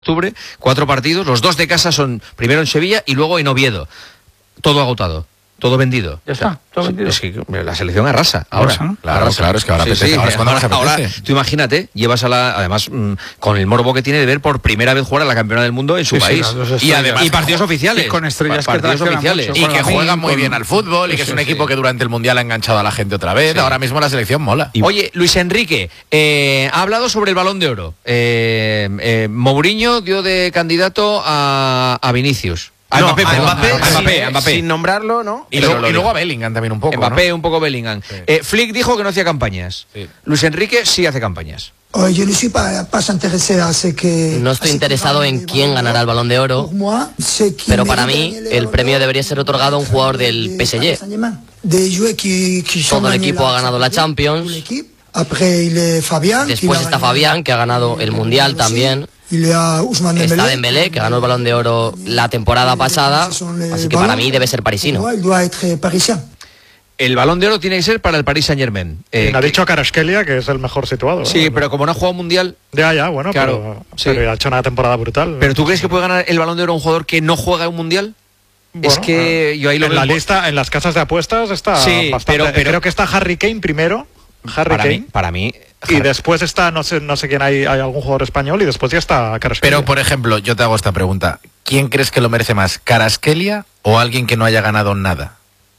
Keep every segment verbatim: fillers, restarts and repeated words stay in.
octubre, cuatro partidos, los dos de casa son primero en Sevilla y luego en Oviedo. Todo agotado. Todo vendido. Ya está, todo vendido. Es que la selección arrasa ahora. Arrasa, ¿no? Claro, Arrasa. claro, es que ahora Sí, apetece. sí, Ahora es cuando más ahora, apetece. ahora, tú imagínate, llevas a la, además, mmm, con el morbo que tiene de ver por primera vez jugar a la campeona del mundo en su Sí, sí, país. las dos y estrellas. además, y partidos oficiales. Y con estrellas Pa- que partidos traccionan oficiales. mucho. Y con que Lamine, juegan muy con- bien al fútbol y que es Sí, un sí. equipo que durante el Mundial ha enganchado a la gente otra vez. Sí. Ahora mismo la selección mola. Oye, Luis Enrique, eh, ha hablado sobre el Balón de Oro. Eh, eh, Mourinho dio de candidato a, a Vinicius. A No, Mbappé, a perdón, Mbappé, a Mbappé, sin, a Mbappé. sin nombrarlo, ¿no? Y, Pero luego, lo y dijo. luego a Bellingham también un poco, Mbappé, ¿no? un poco Bellingham. Sí. Eh, Flick dijo que no hacía campañas. Sí. Luis Enrique sí hace campañas. Euh, je ne suis pas, pas intéressé à ce que... No estoy interesado en quién ganará el Balón de Oro, Pour moi, ce qui pero para mérite mí gagner el Balón premio d'Or, debería ser otorgado a un jugador del P S G. Saint-Germain. Des joueurs qui- qui Todo ont el gagné equipo ha ganado la Champions. pour l'équipe. Après, il est Fabián. qui Después l'a está gagné. Fabián, que ha ganado el Mundial también. Il y a Ousmane Está Dembélé. Dembélé, que ganó el Balón de Oro la temporada pasada. Así que para mí debe ser parisino. Pour moi, il doit être parisien. El Balón de Oro tiene que ser para el Paris Saint-Germain. Eh, Y me ha que- dicho Kvaratskhelia que es el mejor situado. ¿no? Sí, pero como no ha jugado mundial. Ya, ya, bueno, Claro, pero, sí. pero ha hecho una temporada brutal. ¿Pero tú crees que puede ganar el Balón de Oro un jugador que no juega un mundial? Bueno, es que yo ahí lo en veo la un po- lista, en las casas de apuestas está Sí, bastante. pero- pero- Creo que está Harry Kane primero. Harry para Kane. mí, para mí. Y Har- después está, no sé, no sé quién hay, hay algún jugador español y después ya está Kvaratskhelia. Pero, por ejemplo, yo te hago esta pregunta. ¿Quién crees que lo merece más, Kvaratskhelia o alguien que no haya ganado nada?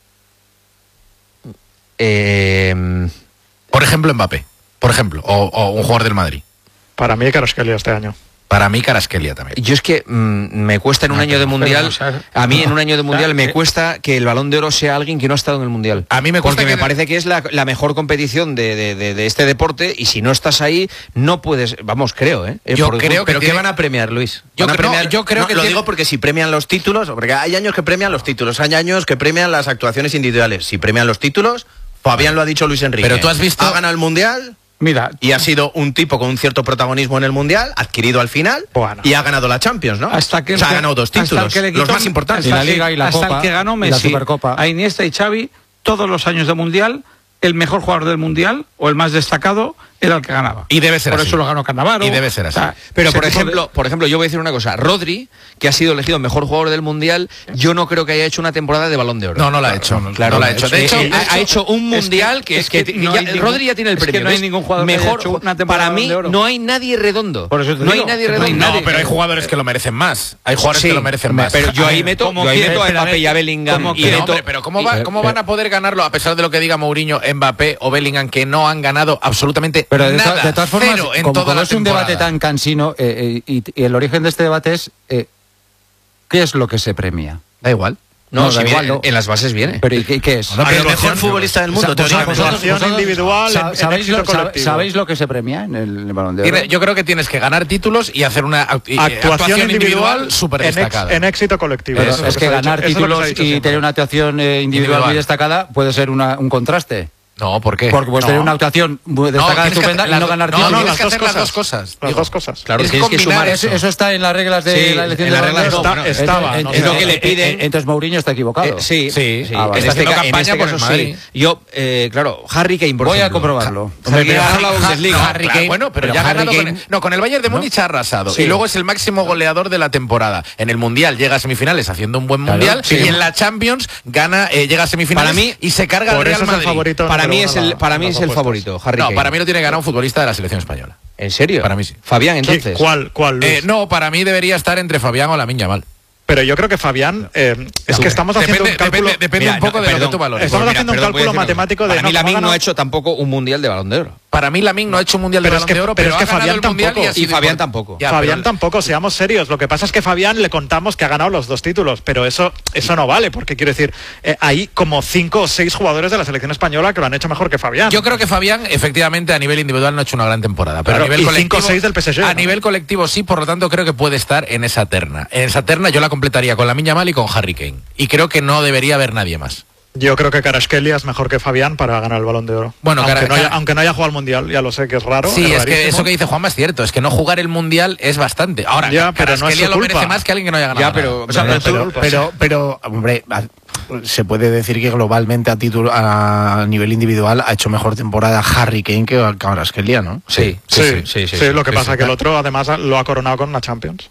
eh, Por ejemplo, Mbappé. Por ejemplo, o, o un jugador del Madrid. Para mí Kvaratskhelia este año. Para mí, Kvaratskhelia también. yo es que mm, me cuesta en un No, año de pero- mundial. pero, o sea, a mí en un año de o mundial sea, me que- cuesta que el Balón de Oro sea alguien que no ha estado en el mundial. A mí me cuesta Porque me que- parece que es la, la mejor competición de, de- de- de este deporte y si no estás ahí no puedes. Vamos, creo, ¿eh? Yo Por- creo que ¿Pero qué tiene- van a premiar, Luis? Yo ¿Van a creo- premiar? yo creo No, que lo tiene- digo porque si premian los títulos, porque hay años que premian los títulos, hay años que premian las actuaciones individuales. Si premian los títulos, Fabián lo ha dicho Luis Enrique. Pero tú has visto- Ha ganado el Mundial Mira, y ha sido un tipo con un cierto protagonismo en el Mundial, adquirido al final, Bueno. y ha ganado la Champions, ¿no? Hasta que o sea, el ha que- ganado dos hasta el títulos, que le los quitó- más importantes. hasta Y la que- Liga y la hasta Copa, el que ganó y la Messi, Supercopa. a Iniesta y Xavi, todos los años de Mundial, el mejor jugador del Mundial o el más destacado era el que ganaba. Y debe ser Por así. eso lo ganó Cannavaro. Y debe ser así. O sea, Pero ese por tipo de- ejemplo, por ejemplo, yo voy a decir una cosa. Rodri, que ha sido elegido mejor jugador del mundial, yo no creo que haya hecho una temporada de Balón de Oro. No, no la ha hecho. Claro, no la ha hecho. De Eh, hecho, eh, ha, ha hecho un es que- mundial que es que, es que que no ya- hay ningún- Rodri ya tiene el es que premio. no hay ¿ves? ningún jugador que haya mejor hecho una temporada para mí de Oro. no hay nadie redondo. Por eso te no digo, hay nadie que no hay redondo. no, pero hay jugadores que lo merecen más. Hay jugadores Sí, que lo merecen más. pero yo A ahí ver, meto, ¿cómo yo ahí quiere- meto a espera, Mbappé y a Bellingham ¿cómo y Y no, meto- hombre, pero ¿cómo, va, y- ¿cómo pero- van a poder ganarlo a pesar de lo que diga Mourinho, Mbappé o Bellingham, que no han ganado absolutamente Pero de, to- nada? de todas formas, Cero en como, toda como la es un temporada. debate tan cansino, eh, eh, y, y el origen de este debate es eh, ¿qué es lo que se premia? Da igual. No, No, si da viene- igual, no. en las bases viene. Pero ¿y qué, qué es? A ver, el mejor futbolista del mundo, O sea, teóricamente. vosotros- Actuación vosotros individual sa- en- en ¿sabéis, éxito lo, sabe- colectivo. ¿Sabéis lo que se premia en el, en el Balón de Oro? Tiene- yo creo que tienes que ganar títulos y hacer una act- y- Actuación, individual, súper en, ex- destacada. en éxito colectivo. Pero Eso es lo que se ha ganar dicho- eso es lo que se títulos ha dicho y siempre. tener una actuación eh, individual, Individual. muy destacada puede ser una- un contraste. No, ¿por qué? Porque puedes No. tener una actuación muy No, destacada, tienes que estupenda, hacer y no las- ganar no, títulos. no, las tienes que dos hacer las cosas. dos cosas. Las digo. dos cosas. Claro, Tienes que tienes que combinar sumar Eso, eso. eso está en las reglas de Sí, la elección en de las Balón de reglas Oro. no, Está- bueno, estaba, Eh, no eh, sé. Es lo que le eh, piden. eh, Entonces Mourinho está equivocado. Eh, sí, Sí, sí. Ah, vale. En Está este, haciendo ca- en campaña este por caso el sí. Madrid. Yo, eh, claro, Harry Kane, por Voy a ejemplo. comprobarlo. Ha- Harry Kane ha ganado la Ha- Bundesliga. no, Harry Kane, bueno, pero, pero ya ha Harry ganado con Kane- el, no, con el Bayern de Múnich ha arrasado. Sí. Y luego es el máximo goleador de la temporada. En el Mundial llega a semifinales haciendo un buen Claro, Mundial. sí. Y en la Champions gana, eh, llega a semifinales Para mí- y se carga al Por Real eso es el Madrid. favorito. Para número mí uno es en el, la- para en mí las es el apuestas. favorito, Harry No, Kane. para mí lo tiene que ganar un futbolista de la selección española. ¿En serio? Para mí sí. Fabián, ¿Qui- entonces. ¿Cuál, cuál, Luis? Eh, no, para mí debería estar entre Fabián o Lamine Yamal. Pero yo creo que Fabián, eh, es que estamos haciendo Depende, un cálculo... depende, depende Mira, un poco no, de lo perdón, que tú valores. estamos Pues mira, haciendo un perdón, voy a cálculo decir una cosa. matemático de Para mí no, Lamine no ha no ha ganado- hecho tampoco un mundial de Balón de Oro. Para mí Lamine no ha hecho un Mundial de Pero es Balón que- de Oro, pero pero, es que ha ganado Fabián el Mundial tampoco. y ha sido Y Fabián import- tampoco. Ya, Fabián pero- tampoco, seamos serios. Lo que pasa es que Fabián le contamos que ha ganado los dos títulos, pero eso eso no vale, porque quiero decir, eh, hay como cinco o seis jugadores de la selección española que lo han hecho mejor que Fabián. Yo creo que Fabián, efectivamente, a nivel individual no ha hecho una gran temporada. Pero Claro, a nivel y colectivo. cinco o seis del P S G, A ¿no? nivel colectivo sí, por lo tanto creo que puede estar en esa terna. En esa terna yo la completaría con Lamine Yamal y con Harry Kane. Y creo que no debería haber nadie más. Yo creo que Kvaratskhelia es mejor que Fabián para ganar el Balón de Oro. Bueno, aunque, Cara- no haya, Cara- aunque no haya jugado al Mundial, ya lo sé que es raro. Sí, es que rarísimo. eso que dice Juanma es cierto. Es que no jugar el Mundial es bastante. Ahora, Ya, pero no es Kvaratskhelia su lo culpa. merece más que alguien que no haya ganado Ya, pero- nada. O sea, pero- pero, pero- pero, Pero, hombre, a- se puede decir que globalmente a título a nivel individual ha hecho mejor temporada Harry Kane que Kvaratskhelia, ¿no? Sí, sí, sí, sí, sí, sí, lo que sí, pasa sí. que el otro además lo ha coronado con una Champions.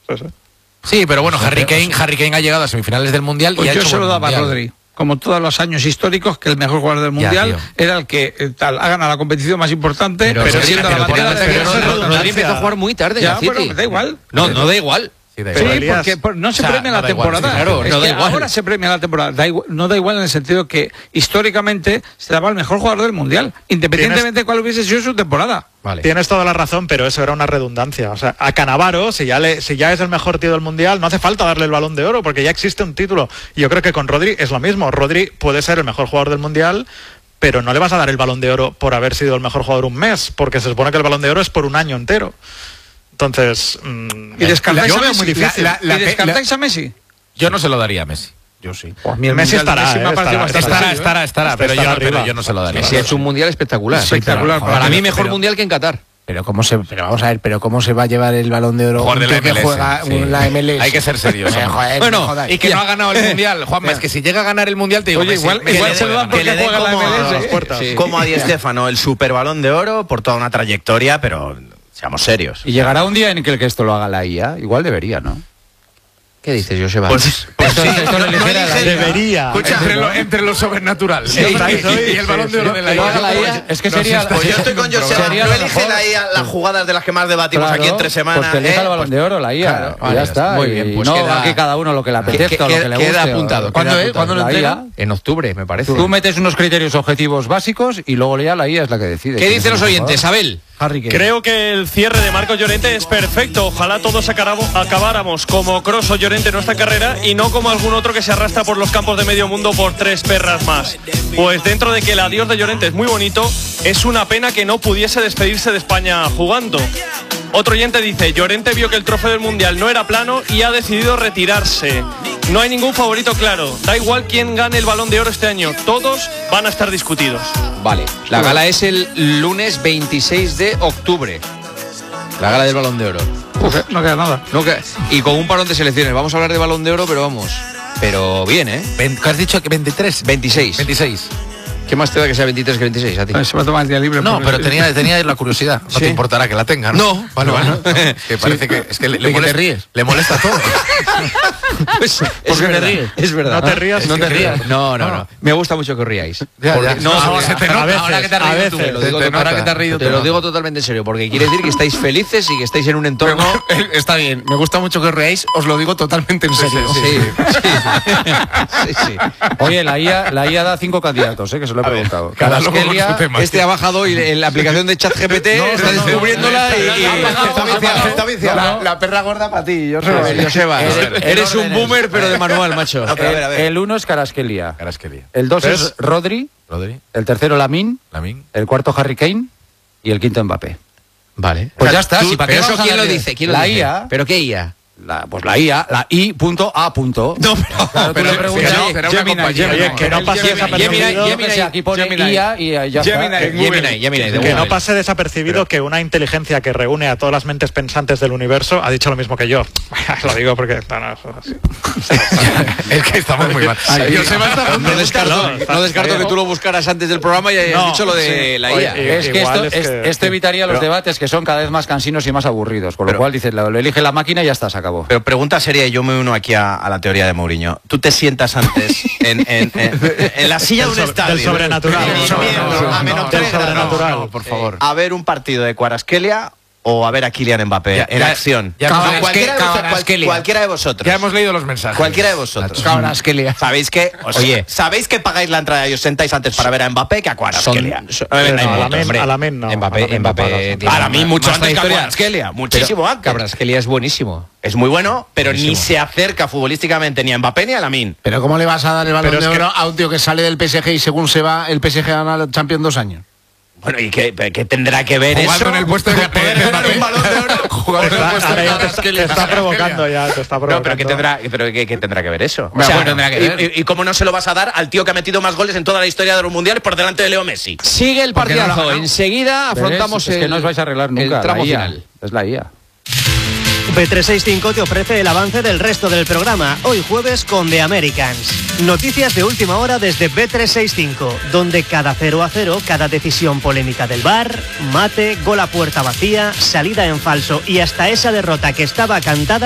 Sí, sí. Sí, pero bueno, Harry Kane, Harry Kane ha llegado a semifinales del Mundial Pues y ha yo hecho se lo buen daba a Mundial. Rodri, como todos los años históricos, que el mejor jugador del Ya, Mundial tío. era el que eh, tal, ha ganado la competición más importante, Pero, pero, Rodri, siendo pero la por bandera eso de es que guerra. Rodri- redundancia. Rodri empezó a jugar muy tarde en Ya, el City. bueno, da igual. No, no da igual. Sí, da Sí, igual. Elías. porque por- no se O sea, premia no la da igual, temporada. sí, claro, Es no da que igual. ahora se premia la temporada. Da igual- no da igual en el sentido que históricamente se daba al mejor jugador del Mundial, independientemente de cuál hubiese sido su temporada. Vale. Tienes toda la razón, pero eso era una redundancia. O sea, a Cannavaro, si ya, le, si ya es el mejor tío del Mundial, no hace falta darle el Balón de Oro, porque ya existe un título. Y yo creo que con Rodri es lo mismo. Rodri puede ser el mejor jugador del Mundial, pero no le vas a dar el Balón de Oro por haber sido el mejor jugador un mes, porque se supone que el Balón de Oro es por un año entero. Entonces, mmm, ¿Y descartáis yo a veo Messi? muy difícil. La- la- ¿Y descartáis a Messi? Yo no se lo daría a Messi. Yo sí. Messi estará, eh, estará, Estará, estará, estará, estará, Estará pero, yo no, arriba. pero yo no se lo daría. Messi ha hecho un mundial espectacular. Espectacular. Para, Pero- mí mejor pero- mundial que en Qatar. Pero cómo se, pero vamos a ver, pero cómo se va a llevar el Balón de Oro Jugador de un la tío que M L S, juega sí. en la M L S. Hay que ser serios. Eh, hombre. joder, Bueno, no jodáis. y que no ha ganado el Mundial, Juanma, es que si llega a ganar el Mundial te digo, Oye, Messi, igual- Messi igual no se lo puede dan ganar. Que le porque den juega la como, M L S, las puertas. Sí. como a Di Stéfano el super Balón de Oro por toda una trayectoria, pero seamos serios. Y llegará un día en que el que esto lo haga la I A, igual debería, ¿no? ¿Qué dices, Joseba? Pues, pues Esto- sí, esto lo eligiera la I A. debería. Escucha, entre lo, entre lo sobrenatural Sí, y, estáis hoy, y el Balón de Oro de la Que lo I A. haga la I A, es que sería... Pues yo estoy con Joseba, Sería no lo elige mejor. la I A las jugadas de las que más debatimos Claro, aquí entre semanas. pues que elija ¿eh? el Balón de Oro, la I A, Claro, y vale, ya está. muy y bien, pues no queda- aquí cada uno lo que le apetezca, que- o lo que le queda guste. o- apuntado. queda ¿Cuándo es? apuntado. ¿Cuándo lo La I A, entregan? En octubre, me parece. Tú metes unos criterios objetivos básicos y luego ya la I A es la que decide. ¿Qué quién dicen es los el mejor oyentes? jugador. Abel. Harry Kane. Creo que el cierre de Marcos Llorente es perfecto. Ojalá todos acarabo- acabáramos como Kroos o Llorente en nuestra carrera y no como algún otro que se arrastra por los campos de medio mundo por tres perras más. Pues dentro de que el adiós de Llorente es muy bonito, es una pena que no pudiese despedirse de España jugando. Otro oyente dice, Llorente vio que el trofeo del Mundial no era plano y ha decidido retirarse. No hay ningún favorito claro. Da igual quién gane el Balón de Oro este año. Todos van a estar discutidos. Vale. La gala es el lunes veintiséis de octubre. La gala del Balón de Oro. Uf, no queda nada. No, que- y con un parón de selecciones. Vamos a hablar de Balón de Oro, pero vamos. Pero bien, ¿eh? Ven- ¿Qué has dicho? ¿Que veintitrés? veintiséis. veintiséis. ¿Qué más te da que sea veintitrés que veintiséis a ti? Se va a tomar el día libre. No, porque- pero tenía, tenía la curiosidad. No Sí. te importará que la tenga, ¿no? No. Vale, No. vale. No, que parece que es que le, le ¿De qué te molesta, ríes? le molesta todo. Pues, es qué te verdad, ríes? es verdad. No te rías, No sí te que- rías. No, no, no. Me gusta mucho que os ríais. Ya, Porque- ya. No, No, porque- se te nota, a veces, ahora que te has a reído veces. tú. Te lo Te- digo te- total- ahora que te has reído te tú, lo no. digo totalmente en serio, porque quiere decir que estáis felices y que estáis en un entorno. Está bien, me gusta mucho que os reáis, os lo digo totalmente en serio. Sí, sí, sí, sí. Oye, la I A, la I A da cinco candidatos, ¿eh? Que se lo he preguntado. cada loco con Kvaratskhelia, su tema. Este ha bajado hoy en la aplicación de ChatGPT, está descubriéndola y, y- Está viciado, está viciado. La, la perra gorda para ti, yo A ver, Joseba, El- eres, el eres un orden es- boomer pero de manual, macho. No, pero a ver, a ver. El uno es Kvaratskhelia, Kvaratskhelia. el dos ¿Ves? es Rodri, Rodri, el tercero Lamine, Lamine. el cuarto Harry Kane y el quinto Mbappé. Vale. Pues ya está, si para qué Pero eso vamos a quién lo darle- dice, quién lo la dice? I A. ¿Pero qué I A? La, pues la I A, la I punto A punto. No, pero, Claro, tú pero- le preguntas, pero- oye, pero una Gemini, compañía, Gemini, Oye, que no pase Gemini, desapercibido. Gemini, yo que sé, aquí pone Gemini. I A y eh, ya Gemini. está. Gemini, Gemini, de Que no Google. pase desapercibido que una inteligencia que reúne a todas las mentes pensantes del universo ha dicho lo mismo que yo. Lo digo porque... no, no, así. Es que estamos muy mal. Joseba está a punto No de descarto, buscarlo, está no descarto que bien. tú lo buscaras antes del programa y hayas No, dicho lo de sí. la I A. Oye, Es que Igual esto, es es- que- esto evitaría los pero- debates que son cada vez más cansinos y más aburridos. Con lo Pero- cual dices, lo, lo elige la máquina y ya está, se acabó. Pero pregunta seria, y yo me uno aquí a, a la teoría de Mourinho. ¿Tú te sientas antes en, en- en- en la silla de un Del so- estadio? del sobrenatural. en No, invierno, no, a no, menos del tres grados, sobrenatural. No, por favor. a ver un partido de Kvaratskhelia o a ver a Kylian Mbappé Ya- en ya- acción? ya- Cual- es cualquiera, que de vosotros, cual- Kvaratskhelia. cualquiera de vosotros. Ya hemos leído los mensajes. Cualquiera de vosotros. Kvaratskhelia. ¿Sabéis que, oye, sabéis que pagáis la entrada y os sentáis antes para ver a Mbappé que a Kvaratskhelia? Son- son- No me No, vendáis a la motos, men- hombre. a la men no. Mbappé, A la men no Mbappé pagas. tiene Para mí más- mucho más antes que a trayectoria. Kvaratskhelia, muchísimo antes. Kvaratskhelia es buenísimo. Es muy bueno, pero ni Buenísimo. se acerca futbolísticamente ni a Mbappé ni a Lamine. Pero ¿cómo le vas a dar el Balón Pero de es que- Oro a un tío que sale del P S G y según se va, el P S G gana la Champions dos años? Bueno, ¿y qué, qué tendrá que ver Jugando eso? en el puesto de con poder ganar un Balón de Oro? Jugando en el Está- puesto ahora de ya te, te Kvaratskhelia. está provocando ya, te está No, provocando. pero ¿qué tendrá, pero qué, qué tendrá que ver eso? Bueno, bueno, tendrá que y- ver. Y, y cómo no se lo vas a dar al tío que ha metido más goles en toda la historia de los mundiales por delante de Leo Messi? Sigue el Porque no lo ha partidazo. ganado. Enseguida ¿Ves? afrontamos es el, que no os vais a arreglar nunca. el tramo la I A. final. Es la I A. B trescientos sesenta y cinco te ofrece el avance del resto del programa, hoy jueves con The Americans. Noticias de última hora desde B trescientos sesenta y cinco, donde cada cero a cero, cada decisión polémica del V A R, mate, gol a puerta vacía, salida en falso y hasta esa derrota que estaba cantada